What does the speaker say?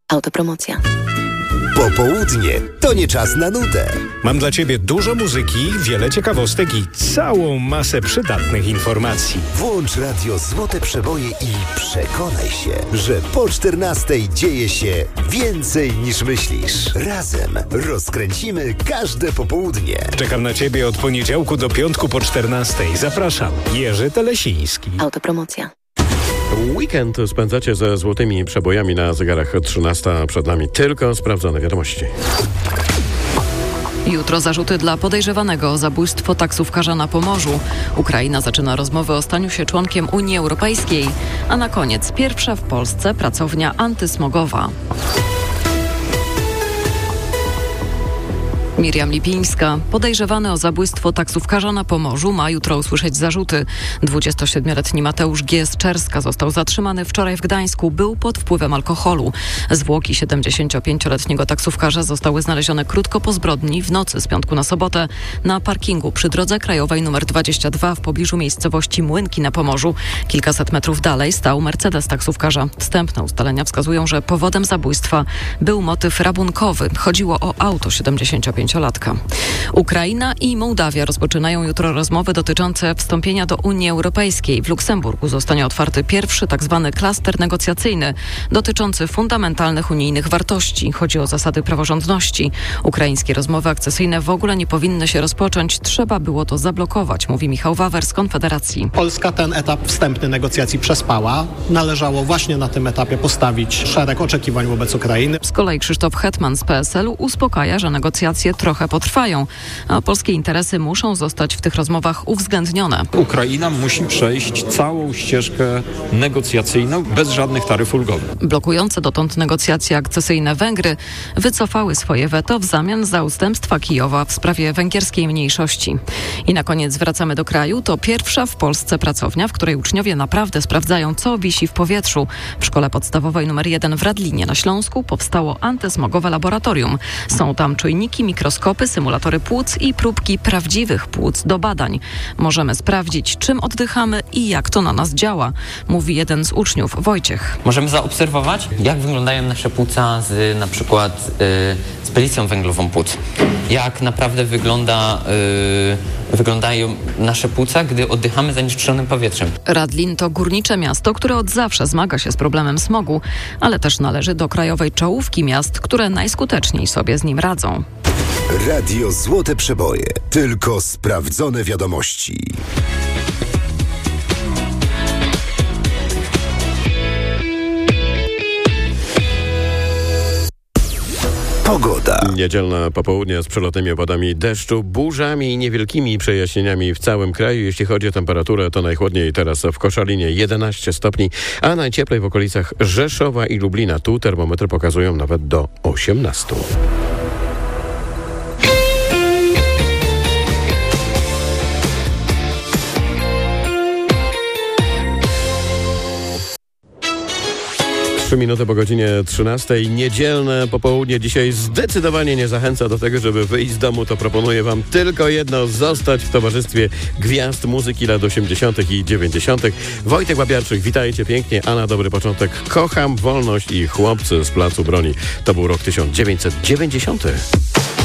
Autopromocja. Popołudnie to nie czas na nudę. Mam dla Ciebie dużo muzyki, wiele ciekawostek i całą masę przydatnych informacji. Włącz radio Złote Przeboje i przekonaj się, że po 14 dzieje się więcej niż myślisz. Razem rozkręcimy każde popołudnie. Czekam na Ciebie od poniedziałku do piątku po 14. Zapraszam, Jerzy Telesiński. Autopromocja. Weekend spędzacie ze złotymi przebojami na zegarach 13. Przed nami tylko sprawdzone wiadomości. Jutro zarzuty dla podejrzewanego o zabójstwo taksówkarza na Pomorzu. Ukraina zaczyna rozmowy o staniu się członkiem Unii Europejskiej. A na koniec pierwsza w Polsce pracownia antysmogowa. Miriam Lipińska, podejrzewany o zabójstwo taksówkarza na Pomorzu, ma jutro usłyszeć zarzuty. 27-letni Mateusz G. z Czerska został zatrzymany wczoraj w Gdańsku. Był pod wpływem alkoholu. Zwłoki 75-letniego taksówkarza zostały znalezione krótko po zbrodni w nocy z piątku na sobotę na parkingu przy drodze krajowej nr 22 w pobliżu miejscowości Młynki na Pomorzu. Kilkaset metrów dalej stał Mercedes taksówkarza. Wstępne ustalenia wskazują, że powodem zabójstwa był motyw rabunkowy. Chodziło o auto 75-latka. Ukraina i Mołdawia rozpoczynają jutro rozmowy dotyczące wstąpienia do Unii Europejskiej. W Luksemburgu zostanie otwarty pierwszy tzw. klaster negocjacyjny dotyczący fundamentalnych unijnych wartości. Chodzi o zasady praworządności. Ukraińskie rozmowy akcesyjne w ogóle nie powinny się rozpocząć. Trzeba było to zablokować, mówi Michał Wawer z Konfederacji. Polska ten etap wstępny negocjacji przespała. Należało właśnie na tym etapie postawić szereg oczekiwań wobec Ukrainy. Z kolei Krzysztof Hetman z PSL-u uspokaja, że negocjacje trochę potrwają, a polskie interesy muszą zostać w tych rozmowach uwzględnione. Ukraina musi przejść całą ścieżkę negocjacyjną bez żadnych taryf ulgowych. Blokujące dotąd negocjacje akcesyjne Węgry wycofały swoje weto w zamian za ustępstwa Kijowa w sprawie węgierskiej mniejszości. I na koniec wracamy do kraju. To pierwsza w Polsce pracownia, w której uczniowie naprawdę sprawdzają, co wisi w powietrzu. W szkole podstawowej nr 1 w Radlinie na Śląsku powstało antysmogowe laboratorium. Są tam czujniki, mikroskopy, symulatory płuc i próbki prawdziwych płuc do badań. Możemy sprawdzić, czym oddychamy i jak to na nas działa, mówi jeden z uczniów, Wojciech. Możemy zaobserwować, jak wyglądają nasze płuca z na przykład z prylicją węglową płuc. Jak naprawdę wyglądają nasze płuca, gdy oddychamy zanieczyszczonym powietrzem. Radlin to górnicze miasto, które od zawsze zmaga się z problemem smogu, ale też należy do krajowej czołówki miast, które najskuteczniej sobie z nim radzą. Radio Złote Przeboje. Tylko sprawdzone wiadomości. Pogoda. Niedzielne popołudnie z przelotnymi opadami deszczu, burzami i niewielkimi przejaśnieniami w całym kraju. Jeśli chodzi o temperaturę, to najchłodniej teraz w Koszalinie 11 stopni, a najcieplej w okolicach Rzeszowa i Lublina. Tu termometry pokazują nawet do 18. Minuty po godzinie 13. Niedzielne popołudnie dzisiaj zdecydowanie nie zachęca do tego, żeby wyjść z domu. To proponuję wam tylko jedno: zostać w towarzystwie gwiazd muzyki lat 80. i 90. Wojtek Łapiarczyk, witajcie pięknie, a na dobry początek Kocham wolność i Chłopcy z Placu Broni. To był rok 1990.